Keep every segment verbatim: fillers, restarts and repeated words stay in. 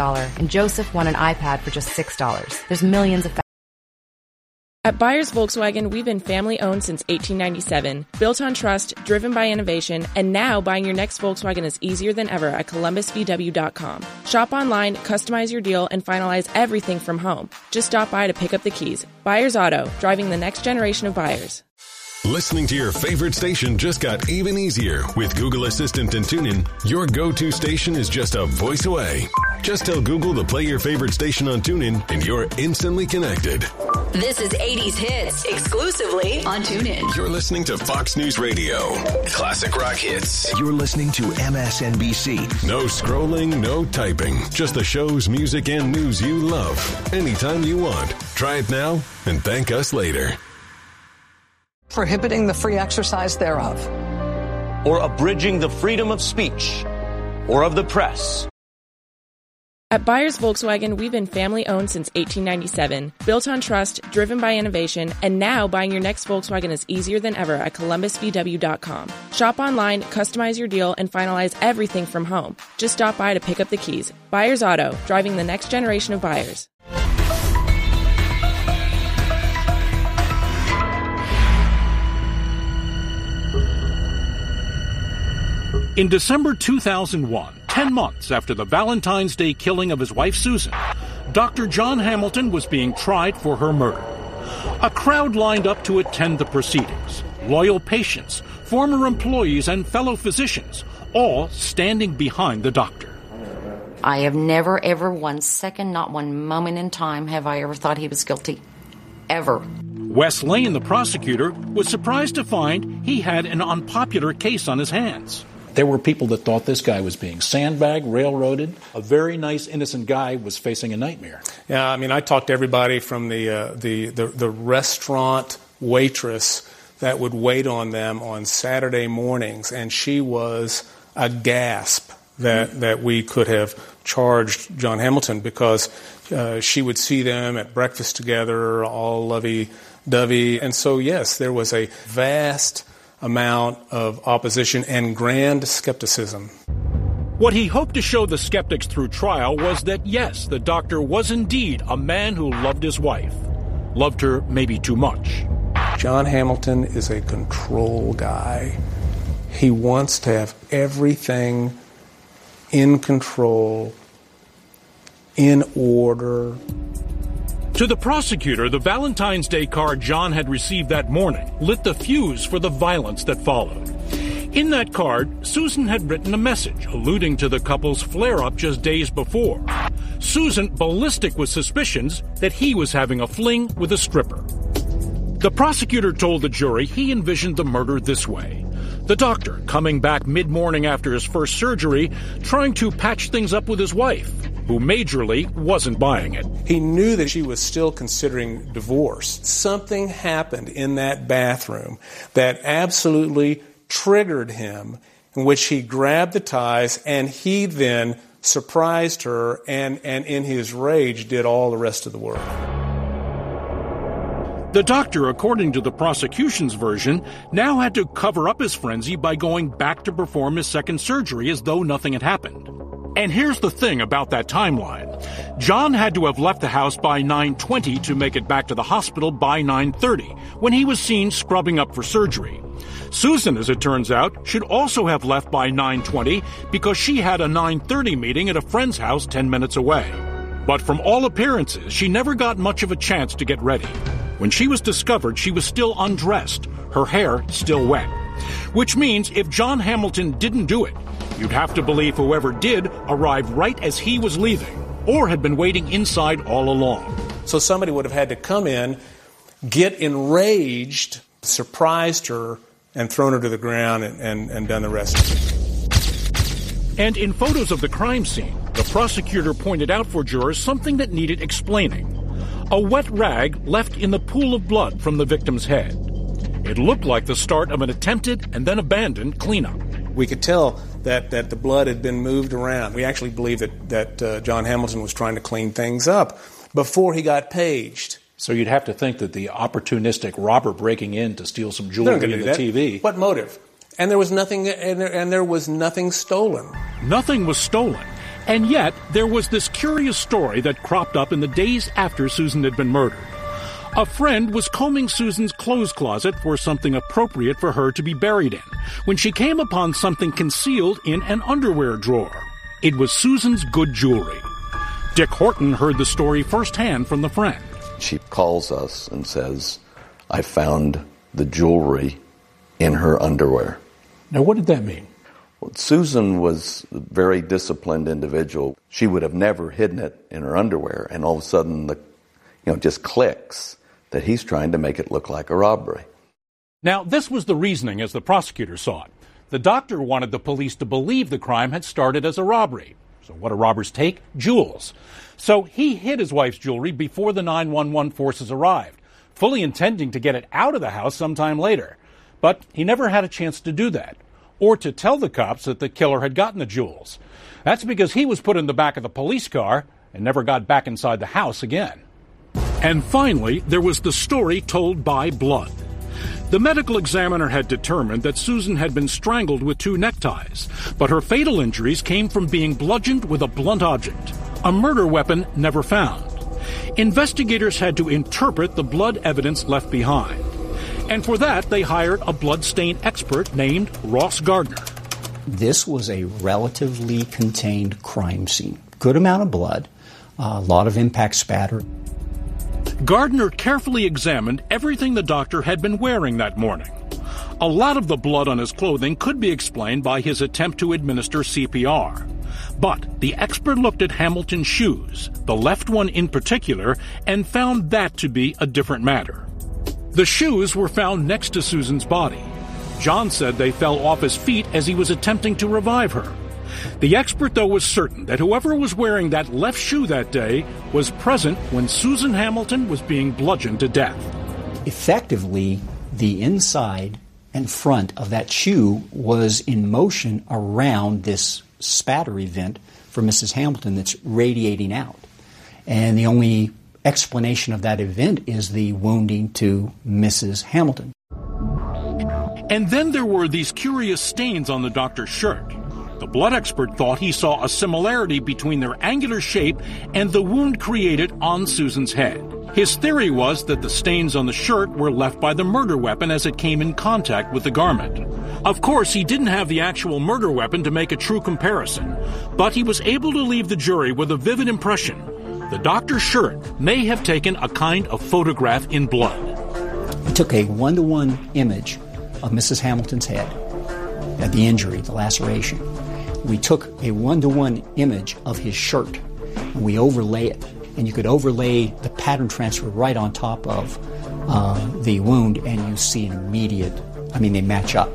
and Joseph won an iPad for just six dollars. There's millions of... At Byers Volkswagen, we've been family-owned since eighteen ninety-seven, built on trust, driven by innovation, and now buying your next Volkswagen is easier than ever at Columbus V W dot com. Shop online, customize your deal, and finalize everything from home. Just stop by to pick up the keys. Byers Auto, driving the next generation of buyers. Listening to your favorite station just got even easier. With Google Assistant and TuneIn, your go-to station is just a voice away. Just tell Google to play your favorite station on TuneIn, and you're instantly connected. This is eighties Hits, exclusively on TuneIn. You're listening to Fox News Radio. Classic rock hits. You're listening to M S N B C. No scrolling, no typing. Just the shows, music, and news you love. Anytime you want. Try it now and thank us later. Prohibiting the free exercise thereof. Or abridging the freedom of speech or of the press. At Byers Volkswagen, we've been family-owned since eighteen ninety-seven, built on trust, driven by innovation, and now buying your next Volkswagen is easier than ever at Columbus V W dot com. Shop online, customize your deal, and finalize everything from home. Just stop by to pick up the keys. Byers Auto, driving the next generation of buyers. In December two thousand one, ten months after the Valentine's Day killing of his wife Susan, Doctor John Hamilton was being tried for her murder. A crowd lined up to attend the proceedings. Loyal patients, former employees, and fellow physicians, all standing behind the doctor. I have never, ever, one second, not one moment in time, have I ever thought he was guilty. Ever. Wes Lane, the prosecutor, was surprised to find he had an unpopular case on his hands. There were people that thought this guy was being sandbagged, railroaded. A very nice, innocent guy was facing a nightmare. Yeah, I mean, I talked to everybody from the uh, the, the the restaurant waitress that would wait on them on Saturday mornings, and she was a gasp that that we could have charged John Hamilton, because uh, she would see them at breakfast together, all lovey-dovey. And so, yes, there was a vast amount of opposition and grand skepticism. What he hoped to show the skeptics through trial was that, yes, the doctor was indeed a man who loved his wife. Loved her maybe too much. John Hamilton is a control guy. He wants to have everything in control, in order. To the prosecutor, the Valentine's Day card John had received that morning lit the fuse for the violence that followed. In that card, Susan had written a message alluding to the couple's flare-up just days before. Susan ballistic with suspicions that he was having a fling with a stripper. The prosecutor told the jury he envisioned the murder this way. The doctor coming back mid-morning after his first surgery, trying to patch things up with his wife, who majorly wasn't buying it. He knew that she was still considering divorce. Something happened in that bathroom that absolutely triggered him, in which he grabbed the ties, and he then surprised her and, and in his rage did all the rest of the work. The doctor, according to the prosecution's version, now had to cover up his frenzy by going back to perform his second surgery as though nothing had happened. And here's the thing about that timeline. John had to have left the house by nine twenty to make it back to the hospital by nine thirty, when he was seen scrubbing up for surgery. Susan, as it turns out, should also have left by nine twenty because she had a nine thirty meeting at a friend's house ten minutes away. But from all appearances, she never got much of a chance to get ready. When she was discovered, she was still undressed, her hair still wet. Which means if John Hamilton didn't do it, you'd have to believe whoever did arrived right as he was leaving, or had been waiting inside all along. So somebody would have had to come in, get enraged, surprised her, and thrown her to the ground and, and, and done the rest. And in photos of the crime scene, the prosecutor pointed out for jurors something that needed explaining. A wet rag left in the pool of blood from the victim's head. It looked like the start of an attempted and then abandoned cleanup. We could tell that, that the blood had been moved around. We actually believe that, that uh, John Hamilton was trying to clean things up before he got paged. So you'd have to think that the opportunistic robber breaking in to steal some jewelry in the that. T V. What motive? And there was nothing, and there, and there was nothing stolen. Nothing was stolen. And yet, there was this curious story that cropped up in the days after Susan had been murdered. A friend was combing Susan's clothes closet for something appropriate for her to be buried in when she came upon something concealed in an underwear drawer. It was Susan's good jewelry. Dick Horton heard the story firsthand from the friend. She calls us and says, I found the jewelry in her underwear. Now, what did that mean? Well, Susan was a very disciplined individual. She would have never hidden it in her underwear, and all of a sudden, the, you know, just clicks that he's trying to make it look like a robbery. Now, this was the reasoning as the prosecutor saw it. The doctor wanted the police to believe the crime had started as a robbery. So what do robbers take? Jewels. So he hid his wife's jewelry before the nine one one forces arrived, fully intending to get it out of the house sometime later. But he never had a chance to do that, or to tell the cops that the killer had gotten the jewels. That's because he was put in the back of the police car and never got back inside the house again. And finally, there was the story told by blood. The medical examiner had determined that Susan had been strangled with two neckties, but her fatal injuries came from being bludgeoned with a blunt object, a murder weapon never found. Investigators had to interpret the blood evidence left behind. And for that, they hired a blood stain expert named Ross Gardner. This was a relatively contained crime scene. Good amount of blood, a lot of impact spatter. Gardner carefully examined everything the doctor had been wearing that morning. A lot of the blood on his clothing could be explained by his attempt to administer C P R. But the expert looked at Hamilton's shoes, the left one in particular, and found that to be a different matter. The shoes were found next to Susan's body. John said they fell off his feet as he was attempting to revive her. The expert, though, was certain that whoever was wearing that left shoe that day was present when Susan Hamilton was being bludgeoned to death. Effectively, the inside and front of that shoe was in motion around this spatter event for Missus Hamilton that's radiating out. And the only explanation of that event is the wounding to Missus Hamilton. And then there were these curious stains on the doctor's shirt. The blood expert thought he saw a similarity between their angular shape and the wound created on Susan's head. His theory was that the stains on the shirt were left by the murder weapon as it came in contact with the garment. Of course, he didn't have the actual murder weapon to make a true comparison, but he was able to leave the jury with a vivid impression. The doctor's shirt may have taken a kind of photograph in blood. We took a one-to-one image of Missus Hamilton's head, at the injury, the laceration. We took a one-to-one image of his shirt, and we overlay it. And you could overlay the pattern transfer right on top of uh, the wound, and you see an immediate, I mean, they match up.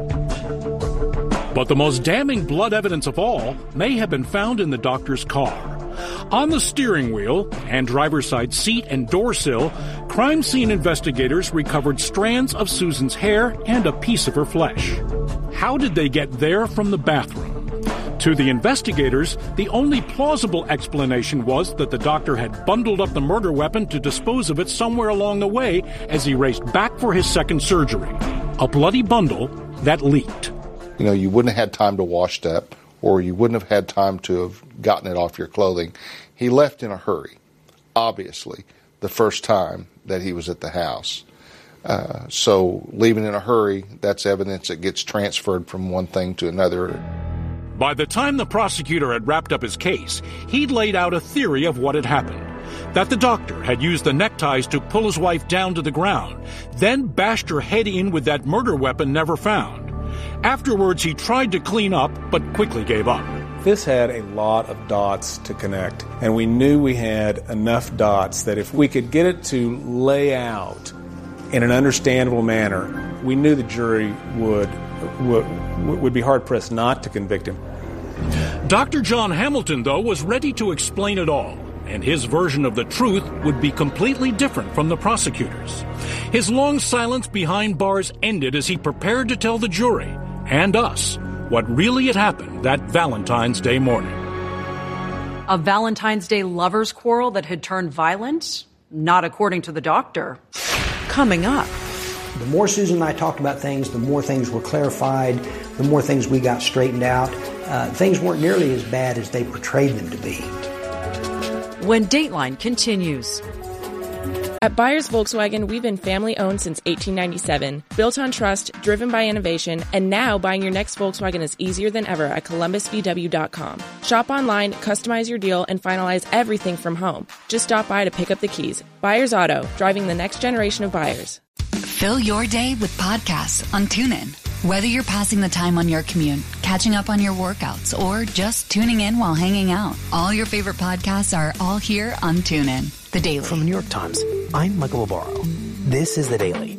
But the most damning blood evidence of all may have been found in the doctor's car. On the steering wheel and driver's side seat and door sill, crime scene investigators recovered strands of Susan's hair and a piece of her flesh. How did they get there from the bathroom? To the investigators, the only plausible explanation was that the doctor had bundled up the murder weapon to dispose of it somewhere along the way as he raced back for his second surgery. A bloody bundle that leaked. You know, you wouldn't have had time to wash that, or you wouldn't have had time to have gotten it off your clothing. He left in a hurry, obviously, the first time that he was at the house. Uh, so leaving in a hurry, that's evidence that gets transferred from one thing to another. By the time the prosecutor had wrapped up his case, he'd laid out a theory of what had happened. That the doctor had used the neckties to pull his wife down to the ground, then bashed her head in with that murder weapon never found. Afterwards, he tried to clean up, but quickly gave up. This had a lot of dots to connect, and we knew we had enough dots that if we could get it to lay out in an understandable manner, we knew the jury would would, would be hard-pressed not to convict him. Doctor John Hamilton, though, was ready to explain it all, and his version of the truth would be completely different from the prosecutor's. His long silence behind bars ended as he prepared to tell the jury, and us, what really had happened that Valentine's Day morning. A Valentine's Day lovers' quarrel that had turned violent? Not according to the doctor. Coming up. The more Susan and I talked about things, the more things were clarified, the more things we got straightened out. uh, things weren't nearly as bad as they portrayed them to be. When Dateline continues. At Byers Volkswagen, we've been family-owned since eighteen ninety-seven, built on trust, driven by innovation, and now buying your next Volkswagen is easier than ever at Columbus V W dot com. Shop online, customize your deal, and finalize everything from home. Just stop by to pick up the keys. Byers Auto, driving the next generation of buyers. Fill your day with podcasts on TuneIn. Whether you're passing the time on your commute, catching up on your workouts, or just tuning in while hanging out, all your favorite podcasts are all here on TuneIn. The Daily. From the New York Times, I'm Michael Barbaro. This is The Daily.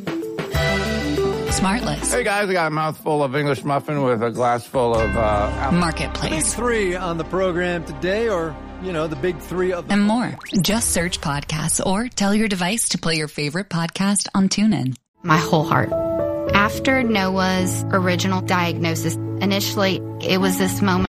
Smartless. Hey guys, I got a mouthful of English muffin with a glass full of uh, Marketplace. The big three on the program today, or, you know, the big three of the... And more. Just search podcasts or tell your device to play your favorite podcast on TuneIn. My whole heart. After Noah's original diagnosis, initially it was this moment.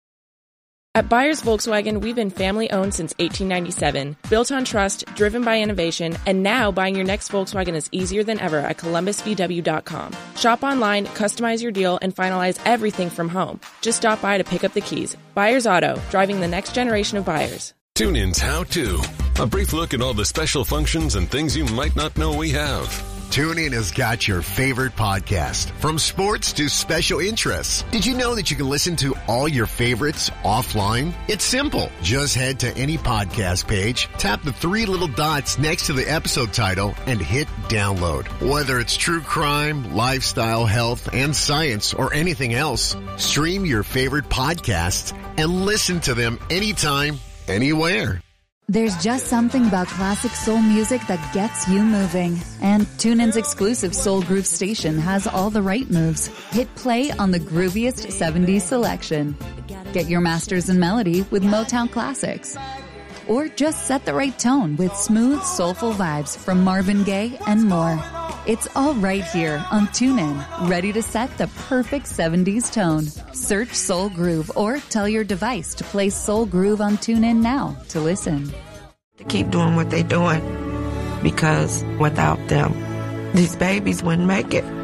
At Byers Volkswagen, we've been family-owned since eighteen ninety-seven, built on trust, driven by innovation, and now buying your next Volkswagen is easier than ever at Columbus V W dot com. Shop online, customize your deal, and finalize everything from home. Just stop by to pick up the keys. Byers Auto, driving the next generation of buyers. TuneIn's How To. A brief look at all the special functions and things you might not know we have. TuneIn has got your favorite podcast, from sports to special interests. Did you know that you can listen to all your favorites offline? It's simple. Just head to any podcast page, tap the three little dots next to the episode title, and hit download. Whether it's true crime, lifestyle, health, and science, or anything else, stream your favorite podcasts and listen to them anytime, anywhere. There's just something about classic soul music that gets you moving. And TuneIn's exclusive Soul Groove station has all the right moves. Hit play on the grooviest seventies selection. Get your masters in melody with Motown classics. Or just set the right tone with smooth, soulful vibes from Marvin Gaye and more. It's all right here on TuneIn, ready to set the perfect seventies tone. Search Soul Groove or tell your device to play Soul Groove on TuneIn now to listen. To keep doing what they're doing, because without them, these babies wouldn't make it.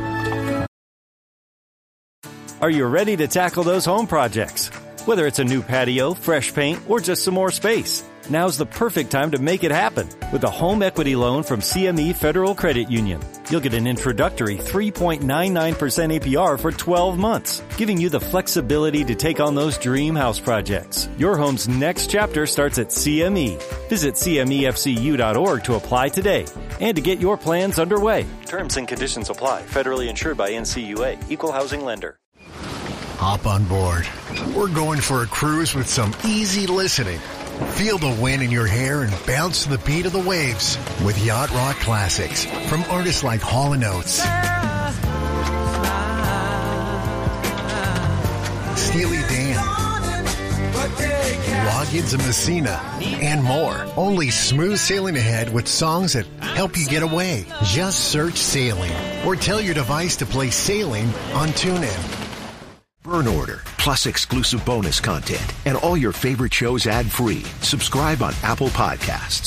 Are you ready to tackle those home projects? Whether it's a new patio, fresh paint, or just some more space, now's the perfect time to make it happen with a home equity loan from C M E Federal Credit Union. You'll get an introductory three point nine nine percent A P R for twelve months, giving you the flexibility to take on those dream house projects. Your home's next chapter starts at C M E. Visit C M E F C U dot org to apply today and to get your plans underway. Terms and conditions apply. Federally insured by N C U A. Equal housing lender. Hop on board. We're going for a cruise with some easy listening. Feel the wind in your hair and bounce to the beat of the waves with Yacht Rock classics from artists like Hall and Oates, Steely Dan, Loggins and Messina, and more. Only smooth sailing ahead with songs that help you get away. Just search Sailing or tell your device to play Sailing on TuneIn. Burn Order, plus exclusive bonus content, and all your favorite shows ad-free. Subscribe on Apple Podcasts.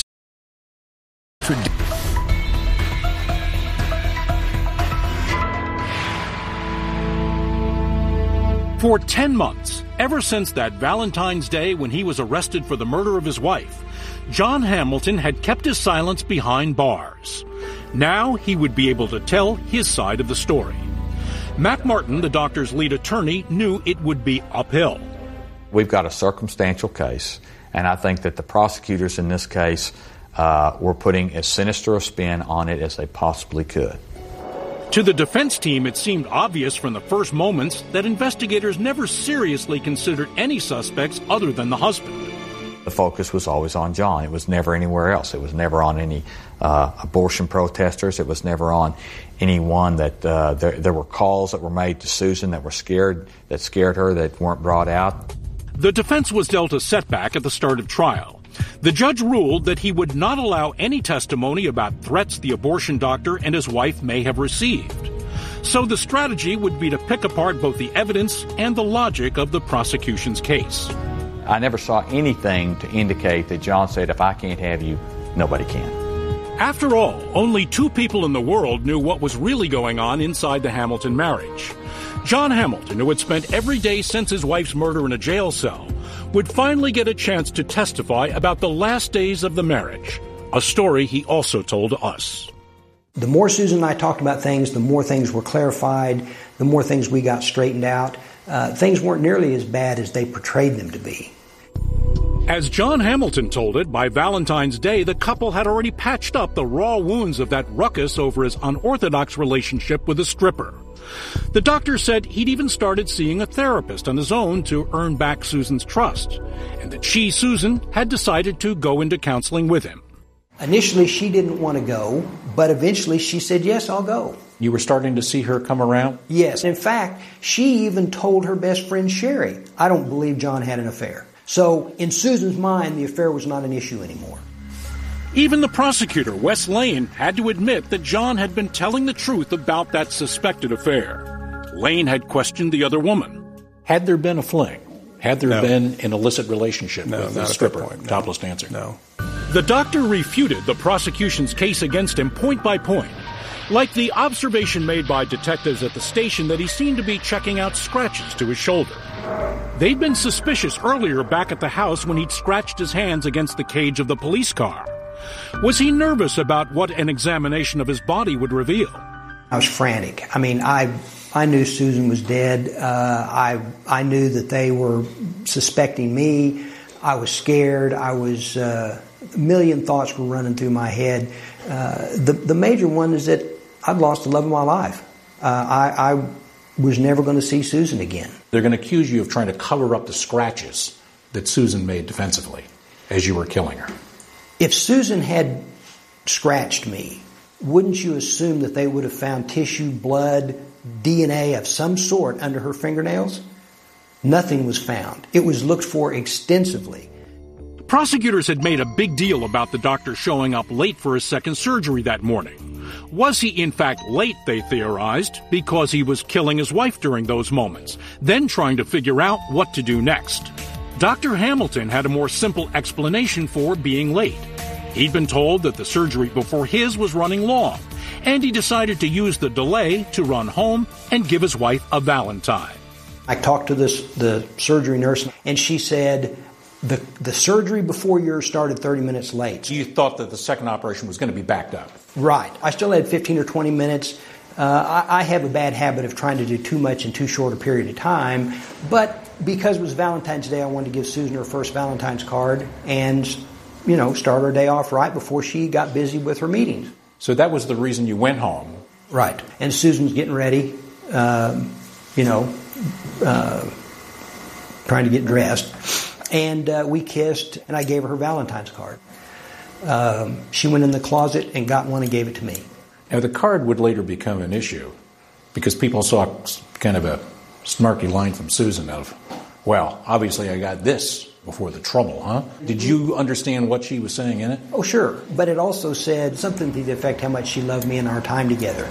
For ten months, ever since that Valentine's Day when he was arrested for the murder of his wife, John Hamilton had kept his silence behind bars. Now he would be able to tell his side of the story. Mac Martin, the doctor's lead attorney, knew it would be uphill. We've got a circumstantial case, and I think that the prosecutors in this case uh, were putting as sinister a spin on it as they possibly could. To the defense team, it seemed obvious from the first moments that investigators never seriously considered any suspects other than the husband. The focus was always on John. It was never anywhere else. It was never on any uh, abortion protesters. It was never on anyone that uh, there, there were calls that were made to Susan that were scared, that scared her, that weren't brought out. The defense was dealt a setback at the start of trial. The judge ruled that he would not allow any testimony about threats the abortion doctor and his wife may have received. So the strategy would be to pick apart both the evidence and the logic of the prosecution's case. I never saw anything to indicate that John said, if I can't have you, nobody can. After all, only two people in the world knew what was really going on inside the Hamilton marriage. John Hamilton, who had spent every day since his wife's murder in a jail cell, would finally get a chance to testify about the last days of the marriage, a story he also told us. The more Susan and I talked about things, the more things were clarified, the more things we got straightened out. Uh, things weren't nearly as bad as they portrayed them to be. As John Hamilton told it, by Valentine's Day, the couple had already patched up the raw wounds of that ruckus over his unorthodox relationship with a stripper. The doctor said he'd even started seeing a therapist on his own to earn back Susan's trust, and that she, Susan, had decided to go into counseling with him. Initially, she didn't want to go, but eventually she said, yes, I'll go. You were starting to see her come around? Yes. In fact, she even told her best friend, Sherry, I don't believe John had an affair. So in Susan's mind, the affair was not an issue anymore. Even the prosecutor, Wes Lane, had to admit that John had been telling the truth about that suspected affair. Lane had questioned the other woman. Had there been a fling? Had there no. been an illicit relationship no, with the stripper? Point, no. Topless dancer? No. The doctor refuted the prosecution's case against him point by point, like the observation made by detectives at the station that he seemed to be checking out scratches to his shoulder. They'd been suspicious earlier back at the house when he'd scratched his hands against the cage of the police car. Was he nervous about what an examination of his body would reveal? I was frantic. I mean, I I knew Susan was dead. Uh, I I knew that they were suspecting me. I was scared. I was uh, a million thoughts were running through my head. Uh, the the major one is that I'd lost the love of my life. Uh, I, I was never going to see Susan again. They're going to accuse you of trying to cover up the scratches that Susan made defensively as you were killing her. If Susan had scratched me, wouldn't you assume that they would have found tissue, blood, D N A of some sort under her fingernails? Nothing was found. It was looked for extensively. Prosecutors had made a big deal about the doctor showing up late for his second surgery that morning. Was he in fact late, they theorized, because he was killing his wife during those moments, then trying to figure out what to do next? Doctor Hamilton had a more simple explanation for being late. He'd been told that the surgery before his was running long, and he decided to use the delay to run home and give his wife a Valentine. I talked to this the surgery nurse, and she said, the, the surgery before yours started thirty minutes late. You thought that the second operation was going to be backed up? Right. I still had fifteen or twenty minutes. Uh, I, I have a bad habit of trying to do too much in too short a period of time, but because it was Valentine's Day, I wanted to give Susan her first Valentine's card and, you know, start her day off right before she got busy with her meetings. So that was the reason you went home? Right. And Susan's getting ready, um, you know, uh, trying to get dressed. And uh, we kissed, and I gave her her Valentine's card. Um, she went in the closet and got one and gave it to me. Now, the card would later become an issue because people saw kind of a snarky line from Susan of, well, obviously I got this before the trouble, huh? Did you understand what she was saying in it? Oh, sure. But it also said something to the effect how much she loved me and our time together.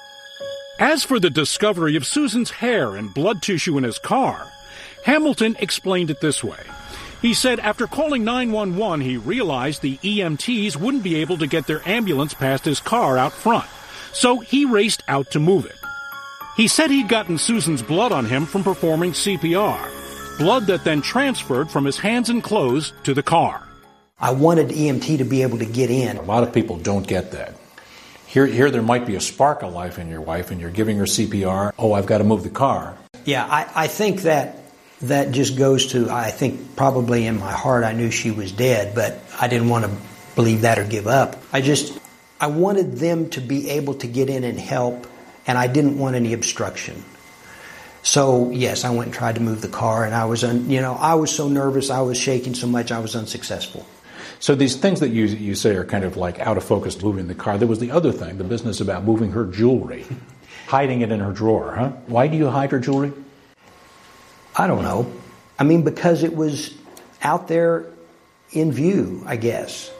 As for the discovery of Susan's hair and blood tissue in his car, Hamilton explained it this way. He said after calling nine one one, he realized the E M Ts wouldn't be able to get their ambulance past his car out front, so he raced out to move it. He said he'd gotten Susan's blood on him from performing C P R, blood that then transferred from his hands and clothes to the car. I wanted E M T to be able to get in. A lot of people don't get that. Here, here there might be a spark of life in your wife, and you're giving her C P R. Oh, I've got to move the car. Yeah, I, I think that that just goes to, I think probably in my heart I knew she was dead, but I didn't want to believe that or give up. I just, I wanted them to be able to get in and help, and I didn't want any obstruction. So, yes, I went and tried to move the car, and I was, un, you know, I was so nervous, I was shaking so much, I was unsuccessful. So these things that you you say are kind of like out of focus, moving the car. There was the other thing, the business about moving her jewelry, hiding it in her drawer, huh? Why do you hide her jewelry? I don't know. I mean, because it was out there in view, I guess.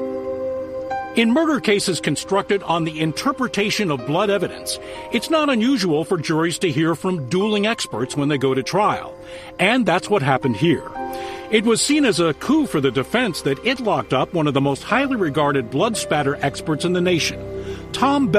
In murder cases constructed on the interpretation of blood evidence, it's not unusual for juries to hear from dueling experts when they go to trial. And that's what happened here. It was seen as a coup for the defense that it locked up one of the most highly regarded blood spatter experts in the nation, Tom Bevel,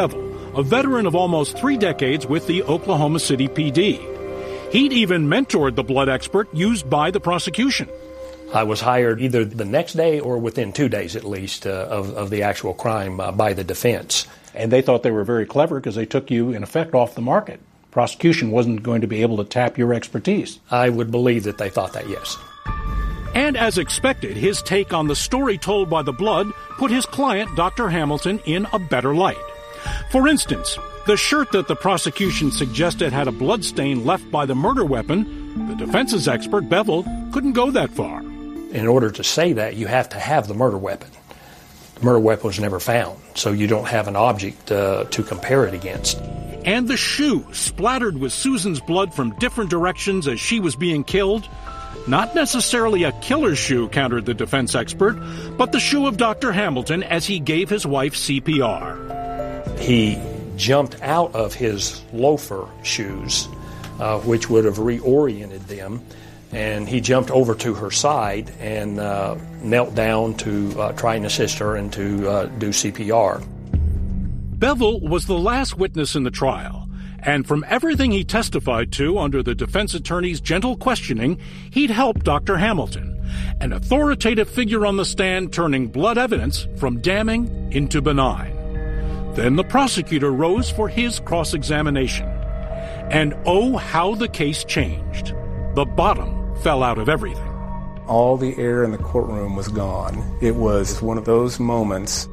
a veteran of almost three decades with the Oklahoma City P D. He'd even mentored the blood expert used by the prosecution. I was hired either the next day or within two days at least uh, of, of the actual crime uh, by the defense. And they thought they were very clever because they took you, in effect, off the market. Prosecution wasn't going to be able to tap your expertise. I would believe that they thought that, yes. And as expected, his take on the story told by the blood put his client, Doctor Hamilton, in a better light. For instance, the shirt that the prosecution suggested had a blood stain left by the murder weapon, the defense's expert, Bevel, couldn't go that far. In order to say that, you have to have the murder weapon. The murder weapon was never found, so you don't have an object uh, to compare it against. And the shoe, splattered with Susan's blood from different directions as she was being killed. Not necessarily a killer's shoe, countered the defense expert, but the shoe of Doctor Hamilton as he gave his wife C P R. He jumped out of his loafer shoes, uh, which would have reoriented them, and he jumped over to her side and uh, knelt down to uh, try and assist her and to uh, do C P R. Bevel was the last witness in the trial, and from everything he testified to under the defense attorney's gentle questioning, he'd helped Doctor Hamilton, an authoritative figure on the stand turning blood evidence from damning into benign. Then the prosecutor rose for his cross-examination. And oh, how the case changed. The bottom fell out of everything. All the air in the courtroom was gone. It was one of those moments.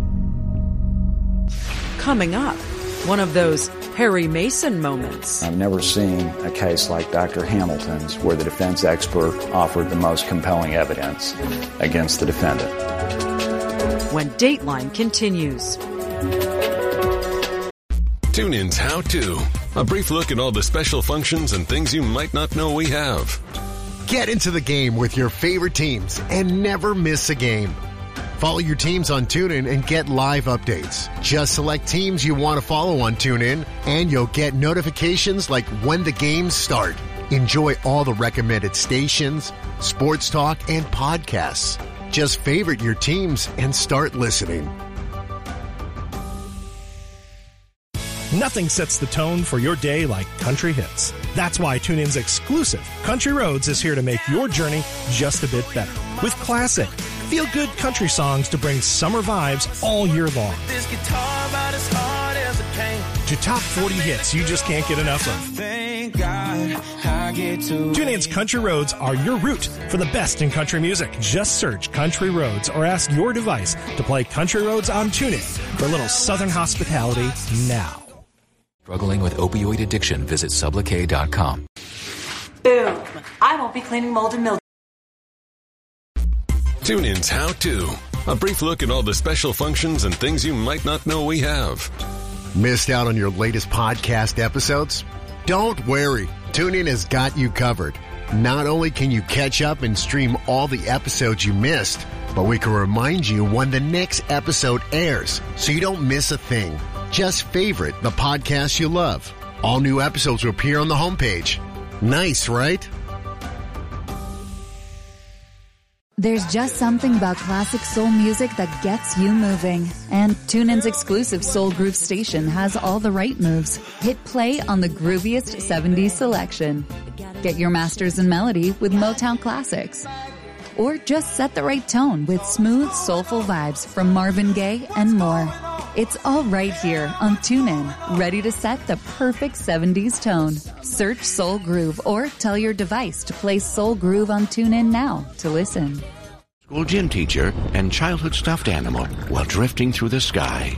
Coming up, one of those Perry Mason moments. I've never seen a case like Doctor Hamilton's where the defense expert offered the most compelling evidence against the defendant. When Dateline continues. TuneIn's How To. A brief look at all the special functions and things you might not know we have. Get into the game with your favorite teams and never miss a game. Follow your teams on TuneIn and get live updates. Just select teams you want to follow on TuneIn, and you'll get notifications like when the games start. Enjoy all the recommended stations, sports talk, and podcasts. Just favorite your teams and start listening. Nothing sets the tone for your day like country hits. That's why TuneIn's exclusive Country Roads is here to make your journey just a bit better. With classic, feel-good country songs to bring summer vibes all year long. This guitar about as hard as it can. To top forty hits you just can't get enough of. Thank God I get to TuneIn's Country Roads are your route for the best in country music. Just search Country Roads or ask your device to play Country Roads on TuneIn for a little southern hospitality now. Struggling with opioid addiction? Visit Sublocade dot com. Boom. I won't be cleaning mold and mildew. TuneIn's How To. A brief look at all the special functions and things you might not know we have. Missed out on your latest podcast episodes? Don't worry. TuneIn has got you covered. Not only can you catch up and stream all the episodes you missed, but we can remind you when the next episode airs so you don't miss a thing. Just favorite the podcast you love. All new episodes will appear on the homepage. Nice, right? There's just something about classic soul music that gets you moving. And TuneIn's exclusive Soul Groove station has all the right moves. Hit play on the grooviest seventies selection. Get your masters in melody with Motown classics. Or just set the right tone with smooth, soulful vibes from Marvin Gaye and more. It's all right here on TuneIn, ready to set the perfect seventies tone. Search Soul Groove or tell your device to play Soul Groove on TuneIn now to listen. School gym teacher and childhood stuffed animal while drifting through the sky.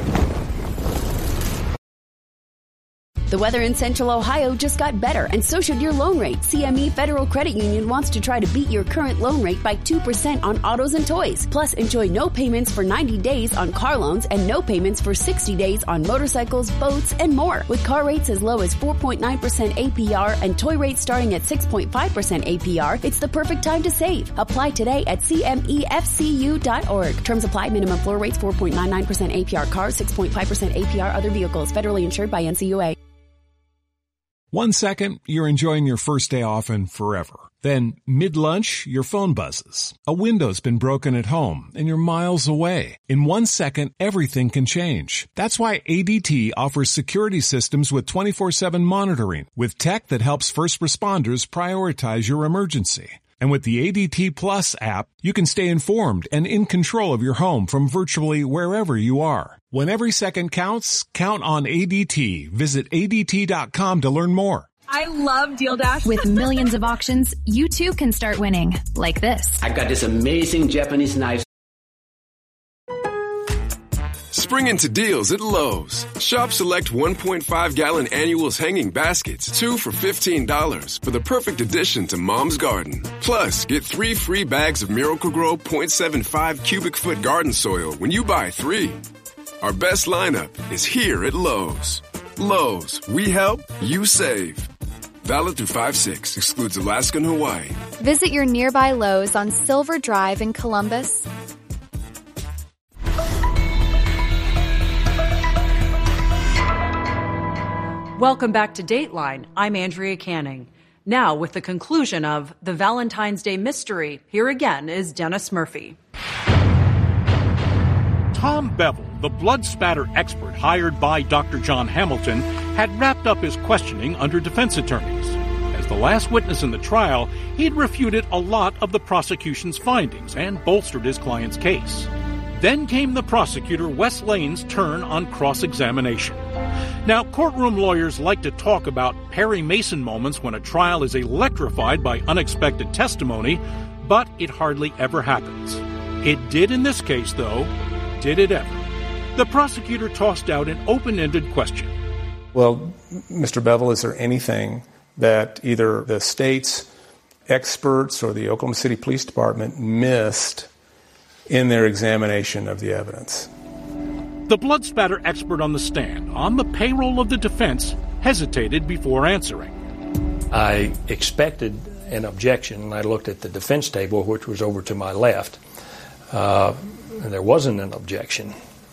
The weather in Central Ohio just got better, and so should your loan rate. C M E Federal Credit Union wants to try to beat your current loan rate by two percent on autos and toys. Plus, enjoy no payments for ninety days on car loans and no payments for sixty days on motorcycles, boats, and more. With car rates as low as four point nine percent A P R and toy rates starting at six point five percent A P R, it's the perfect time to save. Apply today at C M E F C U dot org. Terms apply. Minimum floor rates four point nine nine percent A P R cars, six point five percent A P R other vehicles. Federally insured by N C U A. One second, you're enjoying your first day off and forever. Then, mid-lunch, your phone buzzes. A window's been broken at home, and you're miles away. In one second, everything can change. That's why A D T offers security systems with twenty-four seven monitoring, with tech that helps first responders prioritize your emergency. And with the A D T Plus app, you can stay informed and in control of your home from virtually wherever you are. When every second counts, count on A D T. Visit A D T dot com to learn more. I love Deal Dash. With millions of auctions, you too can start winning. Like this. I got this amazing Japanese knife. Spring into deals at Lowe's. Shop select one point five gallon annuals hanging baskets, two for fifteen dollars, for the perfect addition to Mom's Garden. Plus, get three free bags of Miracle-Gro point seven five cubic foot garden soil when you buy three. Our best lineup is here at Lowe's. Lowe's, we help, you save. Valid through five six, excludes Alaska and Hawaii. Visit your nearby Lowe's on Silver Drive in Columbus. Welcome back to Dateline. I'm Andrea Canning. Now, with the conclusion of the Valentine's Day mystery, here again is Dennis Murphy. Tom Bevel, the blood spatter expert hired by Doctor John Hamilton, had wrapped up his questioning under defense attorneys. As the last witness in the trial, he'd refuted a lot of the prosecution's findings and bolstered his client's case. Then came the prosecutor Wes Lane's turn on cross-examination. Now, courtroom lawyers like to talk about Perry Mason moments when a trial is electrified by unexpected testimony, but it hardly ever happens. It did in this case, though. Did it ever? The prosecutor tossed out an open-ended question. Well, Mister Bevel, is there anything that either the state's experts or the Oklahoma City Police Department missed in their examination of the evidence? The blood spatter expert on the stand, on the payroll of the defense, hesitated before answering. I expected an objection, and I looked at the defense table, which was over to my left. Uh, and there wasn't an objection.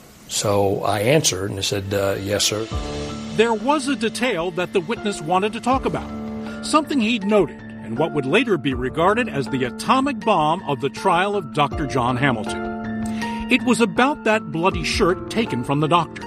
So I answered, and I said, uh, yes, sir. There was a detail that the witness wanted to talk about, something he'd noted, and what would later be regarded as the atomic bomb of the trial of Doctor John Hamilton. It was about that bloody shirt taken from the doctor.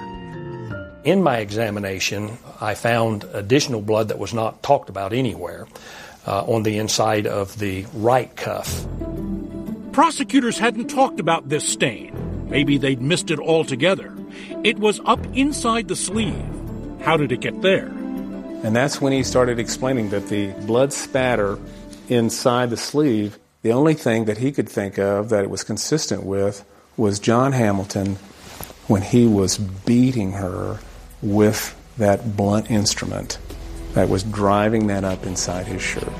In my examination, I found additional blood that was not talked about anywhere uh, on the inside of the right cuff. Prosecutors hadn't talked about this stain. Maybe they'd missed it altogether. It was up inside the sleeve. How did it get there? And that's when he started explaining that the blood spatter inside the sleeve, the only thing that he could think of that it was consistent with was John Hamilton when he was beating her with that blunt instrument that was driving that up inside his shirt.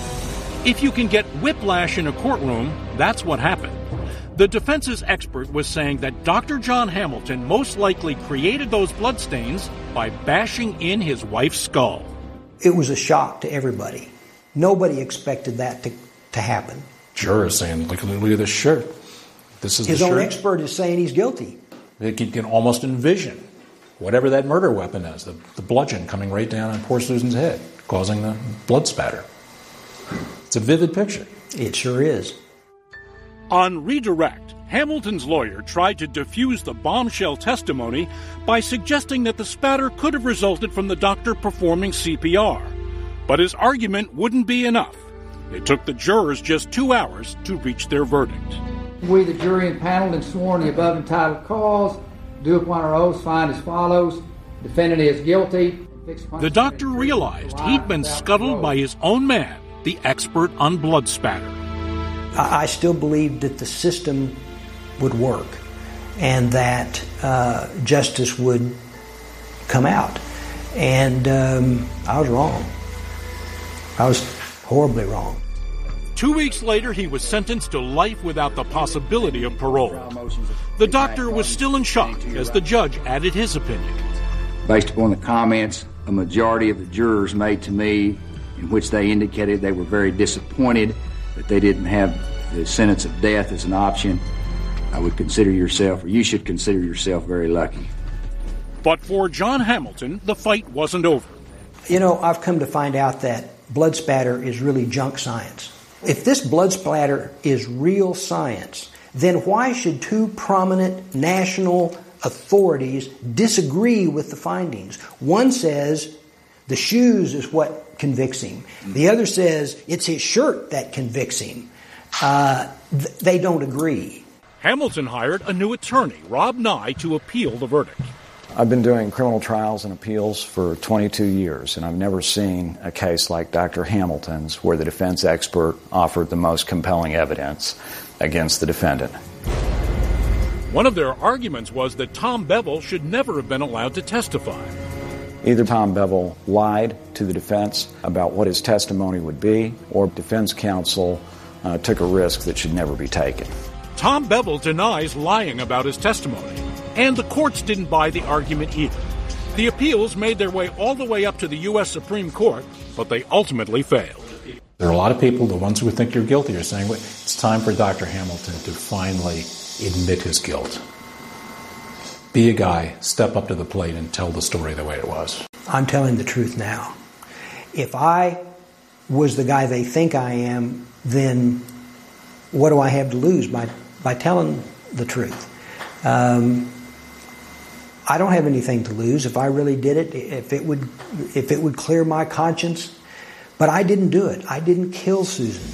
If you can get whiplash in a courtroom, that's what happened. The defense's expert was saying that Doctor John Hamilton most likely created those bloodstains by bashing in his wife's skull. It was a shock to everybody. Nobody expected that to, to happen. Jurors saying, look, look at this shirt. This is His the own shirt. expert is saying he's guilty. You can almost envision whatever that murder weapon is, the, the bludgeon coming right down on poor Susan's head, causing the blood spatter. It's a vivid picture. It sure is. On redirect, Hamilton's lawyer tried to defuse the bombshell testimony by suggesting that the spatter could have resulted from the doctor performing C P R. But his argument wouldn't be enough. It took the jurors just two hours to reach their verdict. We, the jury and panel, and sworn the above entitled cause, do upon our oaths find as follows. Defendant is guilty. The doctor realized he'd been scuttled by his own man, the expert on blood spatter. I still believed that the system would work and that uh, justice would come out. And um, I was wrong. I was horribly wrong. Two weeks later, he was sentenced to life without the possibility of parole. The doctor was still in shock as the judge added his opinion. Based upon the comments a majority of the jurors made to me, in which they indicated they were very disappointed that they didn't have the sentence of death as an option, I would consider yourself, or you should consider yourself, very lucky. But for John Hamilton, the fight wasn't over. You know, I've come to find out that blood spatter is really junk science. If this blood splatter is real science, then why should two prominent national authorities disagree with the findings? One says the shoes is what convicts him. The other says it's his shirt that convicts him. Uh, th- they don't agree. Hamilton hired a new attorney, Rob Nye, to appeal the verdict. I've been doing criminal trials and appeals for twenty-two years, and I've never seen a case like Doctor Hamilton's where the defense expert offered the most compelling evidence against the defendant. One of their arguments was that Tom Bevel should never have been allowed to testify. Either Tom Bevel lied to the defense about what his testimony would be, or defense counsel uh, took a risk that should never be taken. Tom Bevel denies lying about his testimony, and the courts didn't buy the argument either. The appeals made their way all the way up to the U S Supreme Court, but they ultimately failed. There are a lot of people, the ones who think you're guilty, are saying, well, it's time for Doctor Hamilton to finally admit his guilt. Be a guy, step up to the plate, and tell the story the way it was. I'm telling the truth now. If I was the guy they think I am, then what do I have to lose by, by telling the truth? Um, I don't have anything to lose if I really did it, if it would, if it would clear my conscience. But I didn't do it. I didn't kill Susan.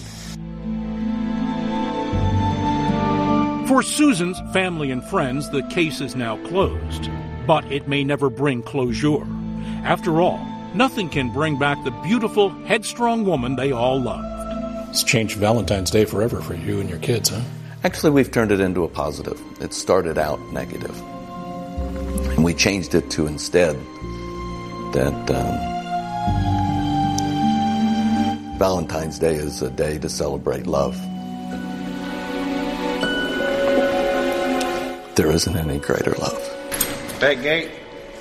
For Susan's family and friends, the case is now closed. But it may never bring closure. After all, nothing can bring back the beautiful, headstrong woman they all loved. It's changed Valentine's Day forever for you and your kids, huh? Actually, we've turned it into a positive. It started out negative. And we changed it to instead that um, Valentine's Day is a day to celebrate love. There isn't any greater love. Back gate.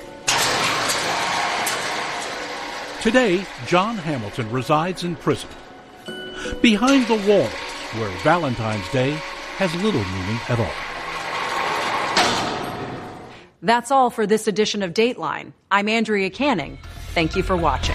Today, John Hamilton resides in prison, behind the walls where Valentine's Day has little meaning at all. That's all for this edition of Dateline. I'm Andrea Canning. Thank you for watching.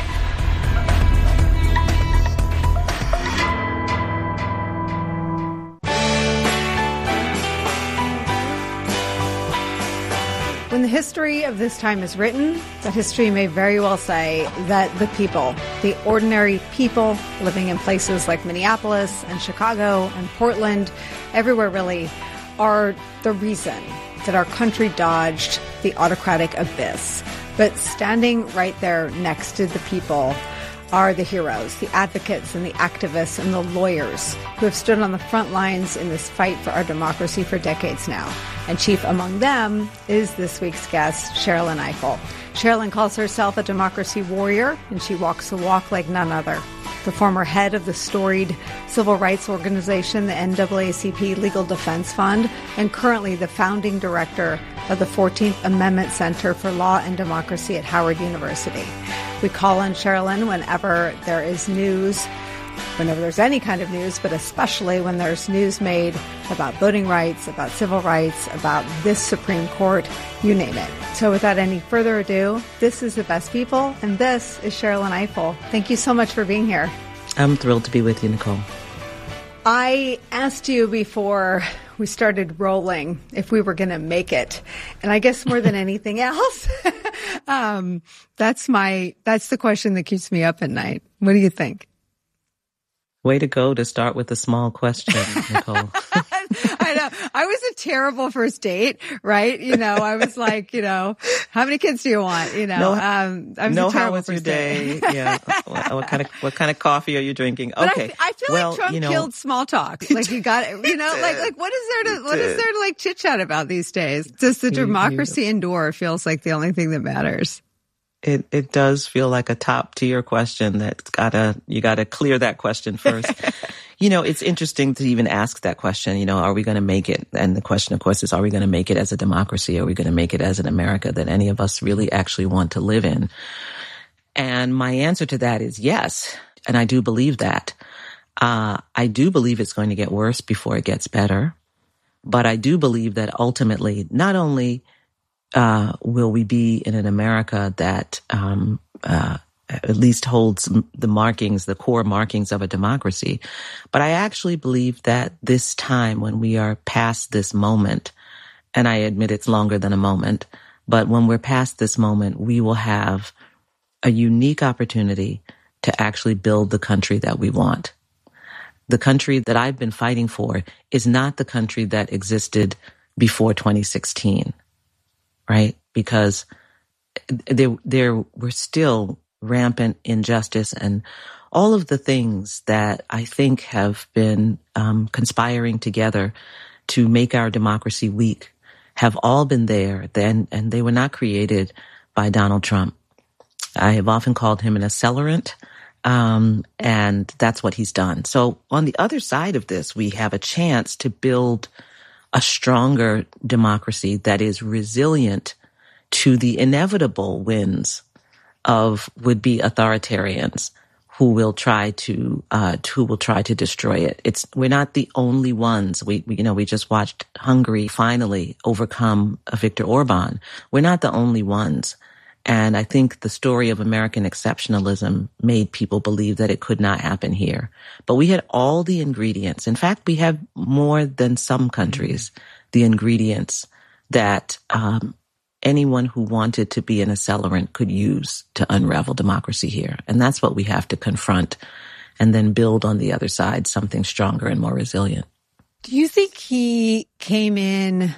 When the history of this time is written, that history may very well say that the people, the ordinary people living in places like Minneapolis and Chicago and Portland, everywhere really, are the reason that our country dodged the autocratic abyss. But standing right there next to the people are the heroes, the advocates and the activists and the lawyers who have stood on the front lines in this fight for our democracy for decades now. And chief among them is this week's guest, Sherrilyn Ifill. Sherrilyn calls herself a democracy warrior, and she walks the walk like none other. The former head of the storied civil rights organization, the N double A C P Legal Defense Fund, and currently the founding director of the fourteenth Amendment Center for Law and Democracy at Howard University. We call on Sherrilyn whenever there is news, whenever there's any kind of news, but especially when there's news made about voting rights, about civil rights, about this Supreme Court, you name it. So without any further ado, this is The Best People, and this is Sherrilyn Ifill. Thank you so much for being here. I'm thrilled to be with you, Nicole. I asked you before we started rolling if we were going to make it. And I guess more than anything else, um, that's my, that's the question that keeps me up at night. What do you think? Way to go to start with a small question, Nicole. I know. I was a terrible first date, right? You know, I was like, you know, how many kids do you want? You know, no, um, I was no, a terrible how was your first day? date. Yeah. What, what kind of, what kind of coffee are you drinking? But Okay. I, I feel well, like Trump you know, killed small talk. Like you got it, you know, like, like what is there to, what is there to like chit chat about these days? Does the democracy endure? Feels like the only thing that matters. It it does feel like a top tier question that's gotta, you gotta clear that question first. You know, it's interesting to even ask that question, you know, are we going to make it? And the question, of course, is, are we going to make it as a democracy? Are we going to make it as an America that any of us really actually want to live in? And my answer to that is yes. And I do believe that. Uh, I do believe it's going to get worse before it gets better. But I do believe that ultimately, not only uh, will we be in an America that um, uh, at least holds the markings, the core markings of a democracy. But I actually believe that this time, when we are past this moment, and I admit it's longer than a moment, but when we're past this moment, we will have a unique opportunity to actually build the country that we want. The country that I've been fighting for is not the country that existed before twenty sixteen, right? Because there, there were still rampant injustice and all of the things that I think have been um, conspiring together to make our democracy weak have all been there then, and they were not created by Donald Trump. I have often called him an accelerant, um, and that's what he's done. So on the other side of this, we have a chance to build a stronger democracy that is resilient to the inevitable winds of would-be authoritarians who will try to uh who will try to destroy it. It's we're not the only ones. We, we you know we just watched Hungary finally overcome Viktor Orban. We're not the only ones. And I think the story of American exceptionalism made people believe that it could not happen here. But we had all the ingredients. In fact, we have more than some countries, the ingredients that um anyone who wanted to be an accelerant could use to unravel democracy here. And that's what we have to confront and then build on the other side something stronger and more resilient. Do you think he came in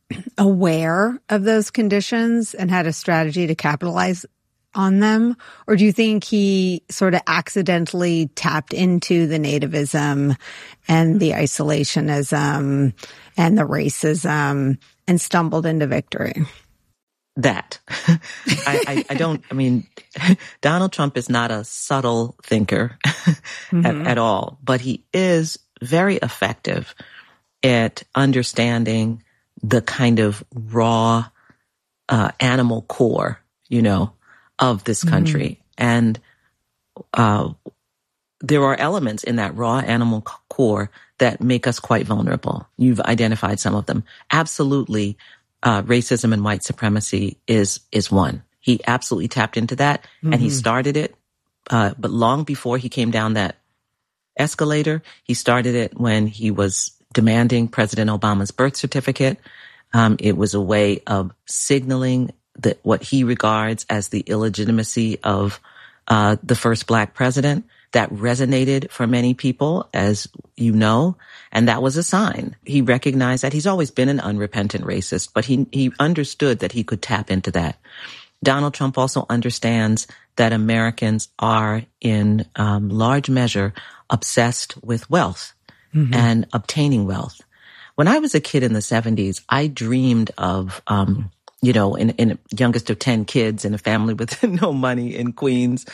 aware of those conditions and had a strategy to capitalize on them? Or do you think he sort of accidentally tapped into the nativism and the isolationism and the racism and stumbled into victory? That. I, I, I don't, I mean, Donald Trump is not a subtle thinker mm-hmm. at, at all, but he is very effective at understanding the kind of raw uh, animal core, you know, of this country. Mm-hmm. And uh, there are elements in that raw animal core that make us quite vulnerable. You've identified some of them. Absolutely. Uh, racism and white supremacy is, is one. He absolutely tapped into that mm-hmm. and he started it. Uh, but long before he came down that escalator, he started it when he was demanding President Obama's birth certificate. Um, it was a way of signaling that what he regards as the illegitimacy of, uh, the first black president. That resonated for many people, as you know, and that was a sign. He recognized that he's always been an unrepentant racist, but he, he understood that he could tap into that. Donald Trump also understands that Americans are in um, large measure obsessed with wealth mm-hmm. and obtaining wealth. When I was a kid in the seventies, I dreamed of, um, you know, in, in youngest of ten kids in a family with no money in Queens.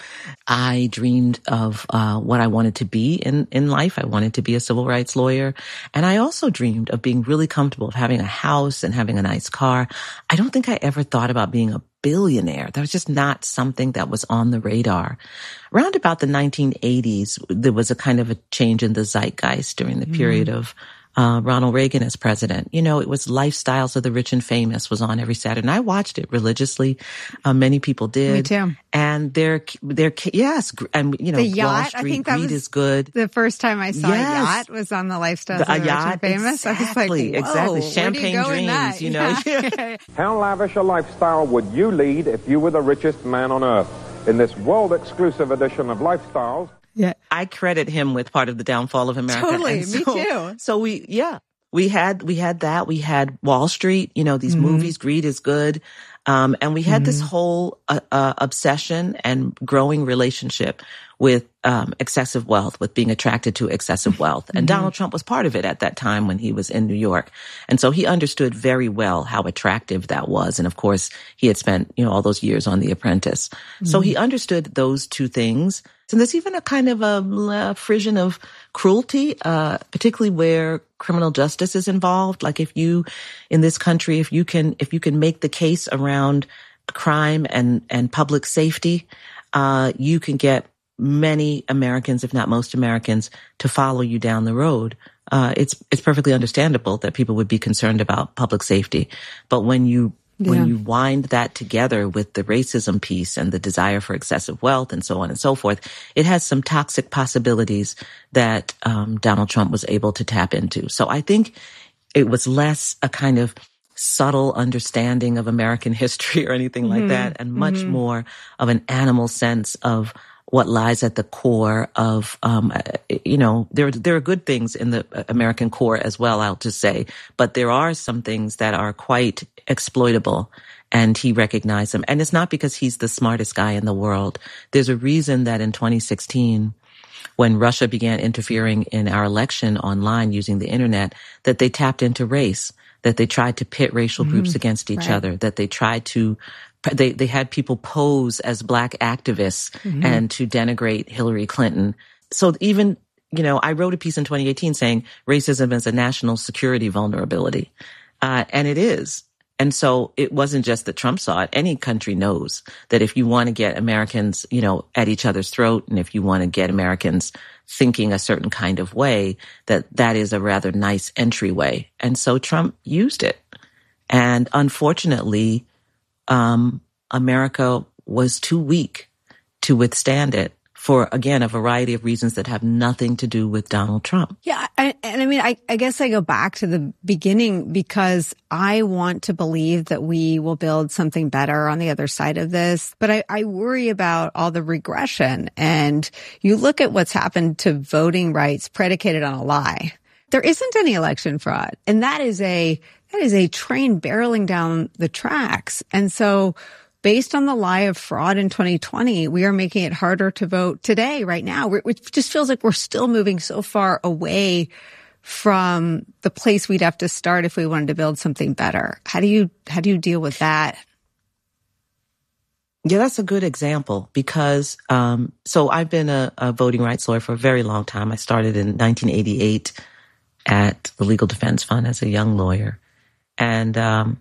I dreamed of uh what I wanted to be in, in life. I wanted to be a civil rights lawyer. And I also dreamed of being really comfortable, of having a house and having a nice car. I don't think I ever thought about being a billionaire. That was just not something that was on the radar. Around about the nineteen eighties, there was a kind of a change in the zeitgeist during the mm-hmm. period of Uh, Ronald Reagan as president. You know, it was Lifestyles of the Rich and Famous was on every Saturday. And I watched it religiously. Uh, many people did. Me too. And they're, they're, yes. And, you know, the yacht, Wall Street, I think that Greed was is good. The first time I saw yes. a yacht was on the Lifestyles the, of the yacht, Rich and Famous. Exactly, I was like, whoa, exactly. Champagne where do you go dreams, in that? you know. Yeah. How lavish a lifestyle would you lead if you were the richest man on earth? In this world-exclusive edition of Lifestyles. Yeah. I credit him with part of the downfall of America. Totally, so, me too. So we, yeah. We had, we had that. We had Wall Street, you know, these mm-hmm. movies, Greed is good. Um, and we had mm-hmm. this whole, uh, uh, obsession and growing relationship with, um, excessive wealth, with being attracted to excessive wealth. And mm-hmm. Donald Trump was part of it at that time when he was in New York. And so he understood very well how attractive that was. And of course, he had spent, you know, all those years on The Apprentice. Mm-hmm. So he understood those two things. And there's even a kind of a, a frisson of cruelty, uh, particularly where criminal justice is involved. Like if you, in this country, if you can, if you can make the case around crime and, and public safety, uh, you can get many Americans, if not most Americans, to follow you down the road. Uh, it's, it's perfectly understandable that people would be concerned about public safety. But when you Yeah. When you wind that together with the racism piece and the desire for excessive wealth and so on and so forth, it has some toxic possibilities that um, Donald Trump was able to tap into. So I think it was less a kind of subtle understanding of American history or anything mm-hmm. like that, and much mm-hmm. more of an animal sense of what lies at the core of, um, you know, there, there are good things in the American core as well, I'll just say, but there are some things that are quite exploitable, and he recognized them. And it's not because he's the smartest guy in the world. There's a reason that in twenty sixteen, when Russia began interfering in our election online using the internet, that they tapped into race, that they tried to pit racial mm-hmm. groups against each right. other, that they tried to They they had people pose as black activists mm-hmm. and to denigrate Hillary Clinton. So even, you know, I wrote a piece in twenty eighteen saying racism is a national security vulnerability. Uh, and it is. And so it wasn't just that Trump saw it. Any country knows that if you want to get Americans, you know, at each other's throat, and if you want to get Americans thinking a certain kind of way, that that is a rather nice entryway. And so Trump used it. And unfortunately, Um, America was too weak to withstand it for, again, a variety of reasons that have nothing to do with Donald Trump. Yeah. And, and I mean, I, I guess I go back to the beginning because I want to believe that we will build something better on the other side of this. But I, I worry about all the regression. And you look at what's happened to voting rights predicated on a lie. There isn't any election fraud. And that is a That is a train barreling down the tracks. And so based on the lie of fraud in twenty twenty, we are making it harder to vote today, right now. We're, it just feels like we're still moving so far away from the place we'd have to start if we wanted to build something better. How do you, how do you deal with that? Yeah, that's a good example because, um, so I've been a, a voting rights lawyer for a very long time. I started in nineteen eighty-eight at the Legal Defense Fund as a young lawyer. And um,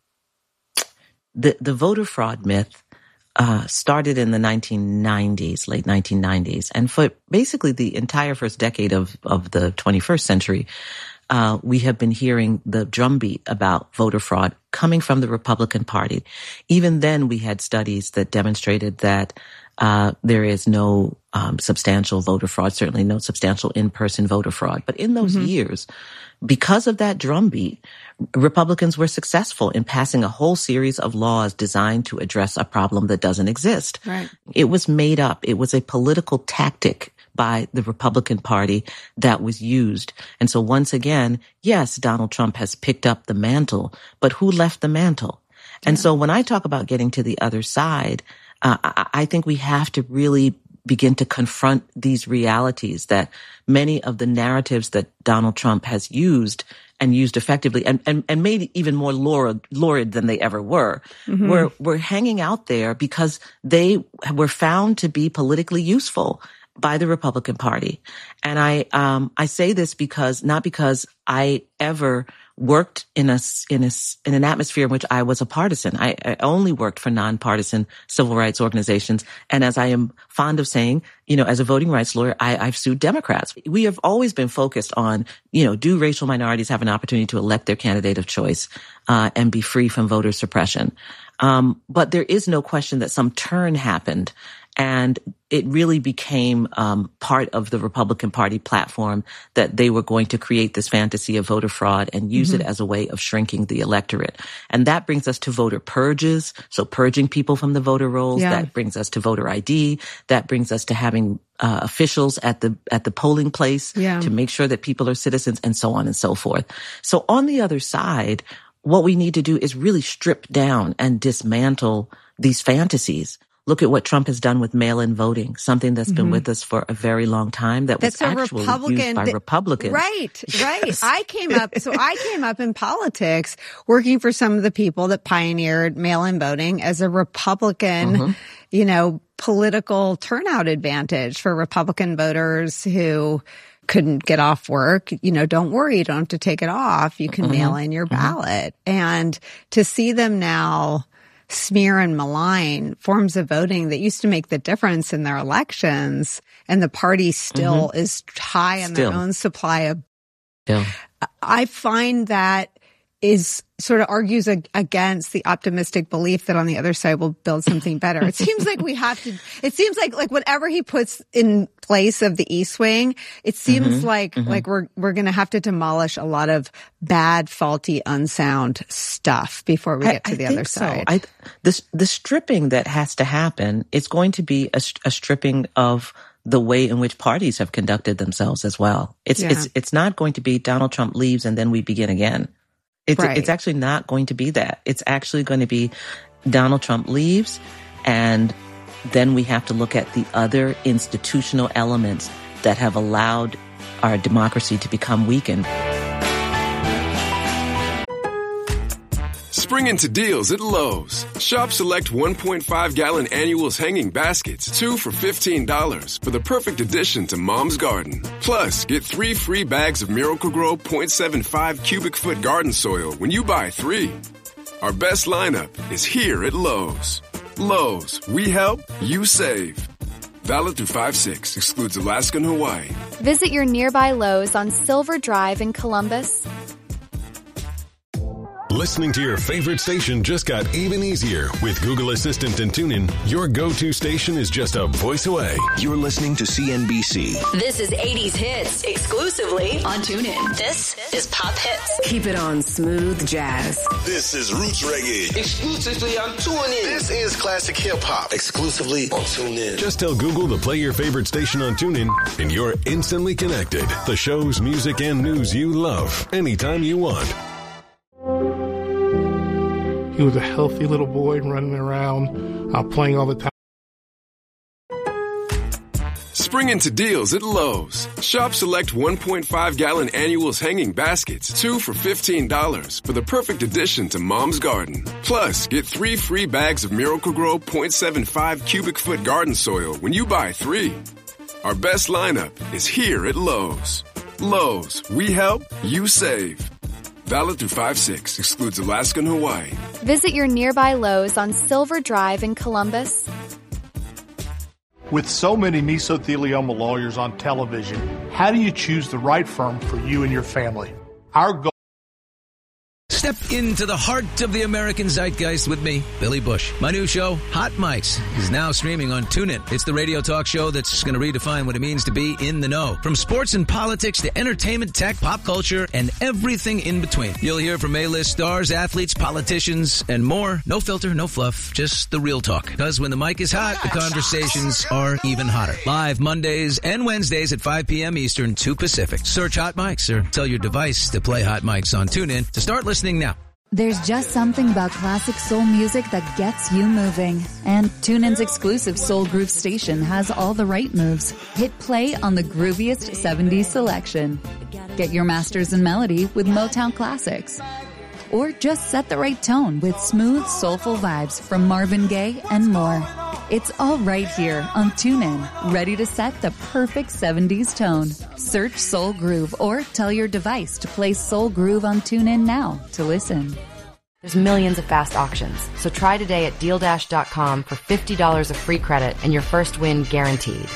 the the voter fraud myth uh, started in the nineteen nineties, late nineteen nineties. And for basically the entire first decade of, of the twenty-first century, uh, we have been hearing the drumbeat about voter fraud coming from the Republican Party. Even then, we had studies that demonstrated that uh, there is no um, substantial voter fraud, certainly no substantial in-person voter fraud. But in those mm-hmm. years, because of that drumbeat, Republicans were successful in passing a whole series of laws designed to address a problem that doesn't exist. Right. It was made up. It was a political tactic by the Republican Party that was used. And so once again, yes, Donald Trump has picked up the mantle, but who left the mantle? Yeah. And so when I talk about getting to the other side, uh, I, I think we have to really begin to confront these realities that many of the narratives that Donald Trump has used and used effectively and, and, and made even more lurid, lurid than they ever were, mm-hmm. were, were hanging out there because they were found to be politically useful by the Republican Party. And I, um, I say this because, not because I ever worked in a, in a, in an atmosphere in which I was a partisan. I, I only worked for nonpartisan civil rights organizations. And as I am fond of saying, you know, as a voting rights lawyer, I, I've sued Democrats. We have always been focused on, you know, do racial minorities have an opportunity to elect their candidate of choice, uh, and be free from voter suppression? Um, but there is no question that some turn happened. And it really became um, part of the Republican Party platform that they were going to create this fantasy of voter fraud and use mm-hmm. it as a way of shrinking the electorate. And that brings us to voter purges, so purging people from the voter rolls. Yeah. That brings us to voter I D. That brings us to having uh, officials at the at the polling place yeah. to make sure that people are citizens, and so on and so forth. So on the other side, what we need to do is really strip down and dismantle these fantasies. Look at what Trump has done with mail-in voting, something that's been mm-hmm. with us for a very long time that that's was actually Republican, used by Republicans. Right, right. Yes. I came up, so I came up in politics working for some of the people that pioneered mail-in voting as a Republican, mm-hmm. you know, political turnout advantage for Republican voters who couldn't get off work. You know, don't worry, you don't have to take it off. You can mm-hmm. mail in your ballot. Mm-hmm. And to see them now smear and malign forms of voting that used to make the difference in their elections, and the party still mm-hmm. is high on still. their own supply of. Still. I find that is sort of argues ag- against the optimistic belief that on the other side we'll build something better. It seems like we have to, it seems like, like whatever he puts in place of the East Wing, it seems mm-hmm, like, mm-hmm. like we're, we're going to have to demolish a lot of bad, faulty, unsound stuff before we get I, to the I other think side. So. I, the, the stripping that has to happen, it's going to be a, a stripping of the way in which parties have conducted themselves as well. It's, yeah. it's, it's not going to be Donald Trump leaves and then we begin again. It's, right. it's actually not going to be that. It's actually going to be Donald Trump leaves, and then we have to look at the other institutional elements that have allowed our democracy to become weakened. Spring into deals at Lowe's. Shop select one point five gallon annuals hanging baskets, two for fifteen dollars, for the perfect addition to Mom's Garden. Plus, get three free bags of Miracle-Gro point seven five cubic foot garden soil when you buy three. Our best lineup is here at Lowe's. Lowe's, we help, you save. Valid through five six, excludes Alaska and Hawaii. Visit your nearby Lowe's on Silver Drive in Columbus. Listening to your favorite station just got even easier. With Google Assistant and TuneIn, your go-to station is just a voice away. You're listening to C N B C. This is eighties hits, exclusively on TuneIn. This is Pop Hits. Keep it on Smooth Jazz. This is Roots Reggae, exclusively on TuneIn. This is Classic Hip Hop, exclusively on TuneIn. Just tell Google to play your favorite station on TuneIn, and you're instantly connected. The shows, music, and news you love, anytime you want. He was a healthy little boy running around, uh, playing all the time. Spring into deals at Lowe's. Shop select one point five gallon annuals hanging baskets, two for fifteen dollars, for the perfect addition to Mom's Garden. Plus, get three free bags of Miracle-Gro point seven five cubic foot garden soil when you buy three. Our best lineup is here at Lowe's. Lowe's, we help, you save. Valid through five six, excludes Alaska and Hawaii. Visit your nearby Lowe's on Silver Drive in Columbus. With so many mesothelioma lawyers on television, how do you choose the right firm for you and your family? Our goal. Step into the heart of the American zeitgeist with me, Billy Bush. My new show, Hot Mics, is now streaming on TuneIn. It's the radio talk show that's going to redefine what it means to be in the know. From sports and politics to entertainment, tech, pop culture, and everything in between. You'll hear from A-list stars, athletes, politicians, and more. No filter, no fluff, just the real talk. Because when the mic is hot, the conversations are even hotter. Live Mondays and Wednesdays at five p.m. Eastern, two Pacific. Search Hot Mics or tell your device to play Hot Mics on TuneIn to start listening now. There's just something about classic soul music that gets you moving. And TuneIn's exclusive Soul Groove station has all the right moves. Hit play on the grooviest seventies selection. Get your masters in melody with Motown classics. Or just set the right tone with smooth, soulful vibes from Marvin Gaye and more. It's all right here on TuneIn, ready to set the perfect seventies tone. Search Soul Groove or tell your device to play Soul Groove on TuneIn now to listen. There's millions of fast auctions, so try today at deal dash dot com for fifty dollars of free credit and your first win guaranteed.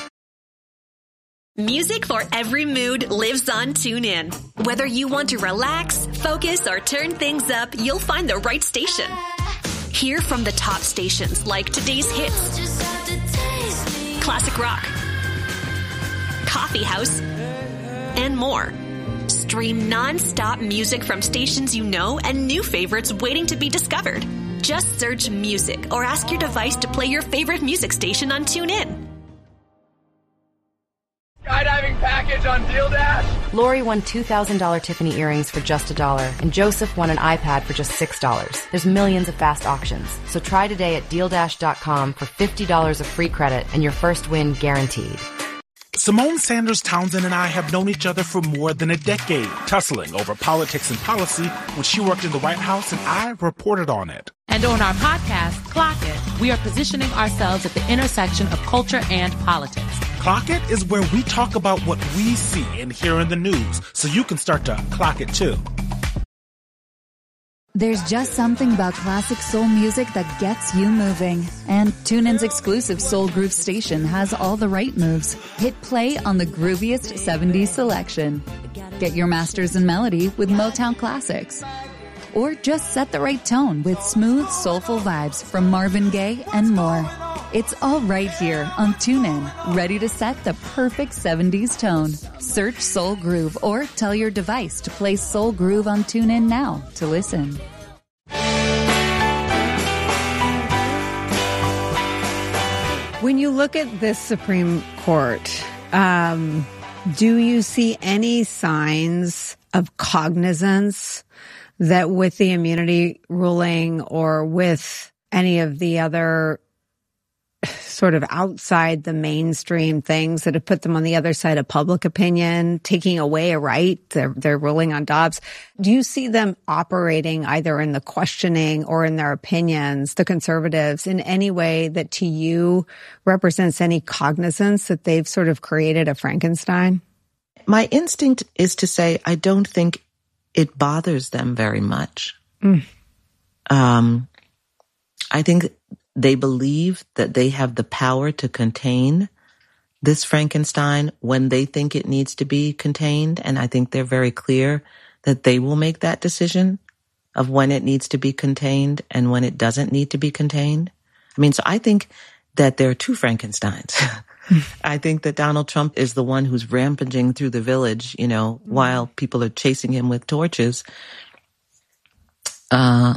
Music for every mood lives on TuneIn. Whether you want to relax, focus, or turn things up, you'll find the right station. Hear from the top stations like Today's Hits, Classic Rock, Coffee House, and more. Stream non-stop music from stations you know and new favorites waiting to be discovered. Just search music or ask your device to play your favorite music station on TuneIn. Skydiving package on Deal Dash. Lori won two thousand dollars Tiffany earrings for just a dollar, and Joseph won an iPad for just six dollars. There's millions of fast auctions, so try today at deal dash dot com for fifty dollars of free credit and your first win guaranteed. Symone Sanders Townsend and I have known each other for more than a decade, tussling over politics and policy when she worked in the White House and I reported on it. And on our podcast, Clock It, we are positioning ourselves at the intersection of culture and politics. Clock It is where we talk about what we see and hear in the news, so you can start to clock it too. There's just something about classic soul music that gets you moving. And TuneIn's exclusive Soul Groove station has all the right moves. Hit play on the grooviest seventies selection. Get your masters in melody with Motown classics. or just set the right tone with smooth, soulful vibes from Marvin Gaye and more. It's all right here on TuneIn, ready to set the perfect seventies tone. Search Soul Groove or tell your device to play Soul Groove on TuneIn now to listen. When you look at this Supreme Court, um, do you see any signs of cognizance that with the immunity ruling or with any of the other sort of outside the mainstream things that have put them on the other side of public opinion, taking away a right, they're, they're ruling on Dobbs. Do you see them operating either in the questioning or in their opinions, the conservatives, in any way that to you represents any cognizance that they've sort of created a Frankenstein? My instinct is to say I don't think it bothers them very much. Mm. Um, I think they believe that they have the power to contain this Frankenstein when they think it needs to be contained. And I think they're very clear that they will make that decision of when it needs to be contained and when it doesn't need to be contained. I mean, so I think that there are two Frankensteins. I think that Donald Trump is the one who's rampaging through the village, you know, mm-hmm. while people are chasing him with torches. Uh,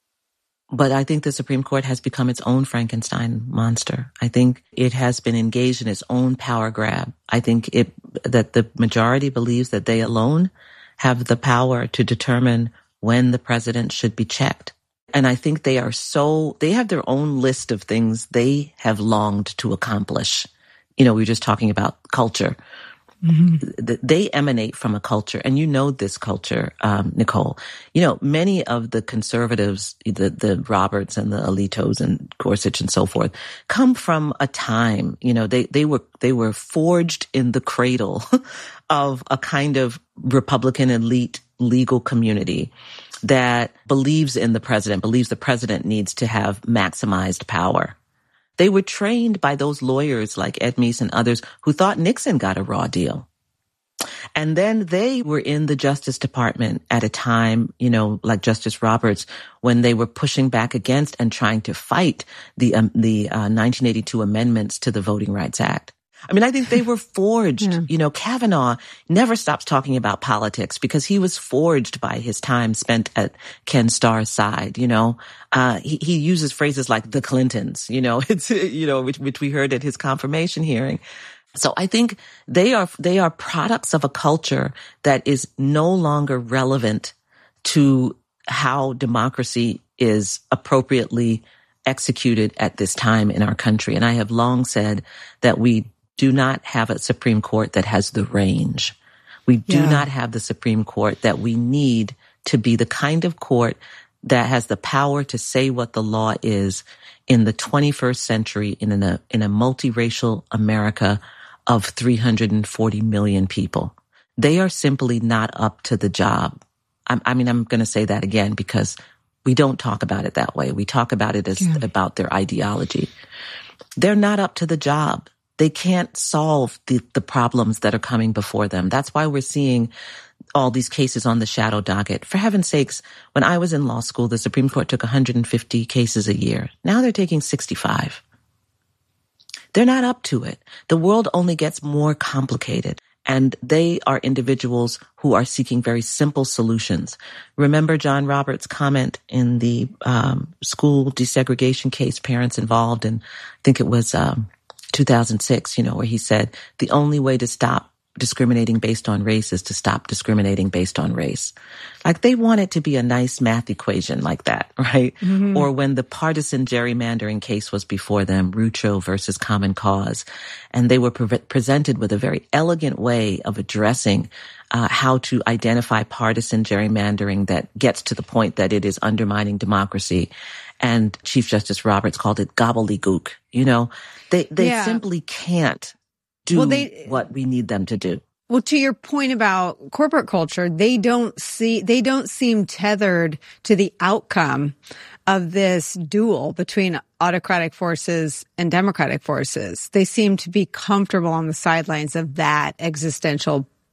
But I think the Supreme Court has become its own Frankenstein monster. I think it has been engaged in its own power grab. I think it that the majority believes that they alone have the power to determine when the president should be checked. And I think they are so, they have their own list of things they have longed to accomplish. You know, we were just talking about culture. Mm-hmm. They emanate from a culture, and you know this culture, um, Nicole. You know, many of the conservatives, the, the Roberts and the Alitos and Gorsuch and so forth, come from a time, you know, they, they were, they were forged in the cradle of a kind of Republican elite legal community that believes in the president, believes the president needs to have maximized power. They were trained by those lawyers like Ed Meese and others who thought Nixon got a raw deal. And then they were in the Justice Department at a time, you know, like Justice Roberts, when they were pushing back against and trying to fight the um, the uh, nineteen eighty-two amendments to the Voting Rights Act. I mean, I think they were forged. Yeah. You know, Kavanaugh never stops talking about politics because he was forged by his time spent at Ken Starr's side. You know, uh, he, he uses phrases like the Clintons, you know, it's, you know, which, which we heard at his confirmation hearing. So I think they are, they are products of a culture that is no longer relevant to how democracy is appropriately executed at this time in our country. And I have long said that we do not have a Supreme Court that has the range. We do yeah. not have the Supreme Court that we need to be the kind of court that has the power to say what the law is in the twenty-first century in a, in a multiracial America of three hundred forty million people. They are simply not up to the job. I, I mean, I'm going to say that again because we don't talk about it that way. We talk about it as yeah. about their ideology. They're not up to the job. They can't solve the, the problems that are coming before them. That's why we're seeing all these cases on the shadow docket. For heaven's sakes, when I was in law school, the Supreme Court took one hundred fifty cases a year. Now they're taking sixty-five. They're not up to it. The world only gets more complicated. And they are individuals who are seeking very simple solutions. Remember John Roberts' comment in the um, school desegregation case, parents involved, and I think it was um, two thousand six, you know, where he said the only way to stop discriminating based on race is to stop discriminating based on race. Like they want it to be a nice math equation like that, right? Mm-hmm. Or when the partisan gerrymandering case was before them, Rucho versus Common Cause, and they were pre- presented with a very elegant way of addressing uh, how to identify partisan gerrymandering that gets to the point that it is undermining democracy. And Chief Justice Roberts called it gobbledygook. You know, they, they yeah. simply can't do well, they, what we need them to do. Well, to your point about corporate culture, they don't see, they don't seem tethered to the outcome of this duel between autocratic forces and democratic forces. They seem to be comfortable on the sidelines of that existential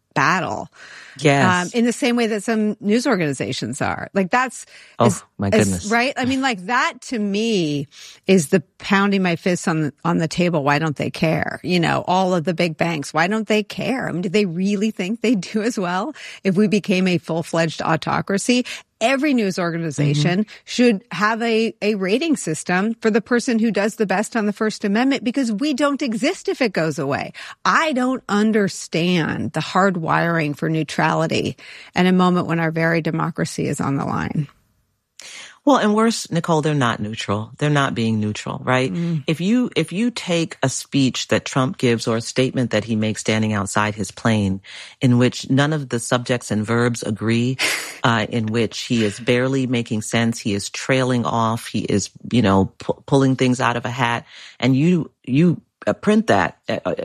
battle. Yes. Um, in the same way that some news organizations are. Like that's, oh is, my goodness. Is, right? I mean, like that to me is the pounding my fists on the, on the table. Why don't they care? You know, all of the big banks, why don't they care? I mean, do they really think they do as well? If we became a full-fledged autocracy, every news organization mm-hmm. should have a, a rating system for the person who does the best on the First Amendment, because we don't exist if it goes away. I don't understand the hard wiring for neutrality at a moment when our very democracy is on the line. Well, and worse, Nicole, they're not neutral. They're not being neutral, right? Mm. If you, if you take a speech that Trump gives or a statement that he makes standing outside his plane in which none of the subjects and verbs agree, uh, in which he is barely making sense, he is trailing off, he is, you know, pu- pulling things out of a hat, and you, you, Uh, print that, uh,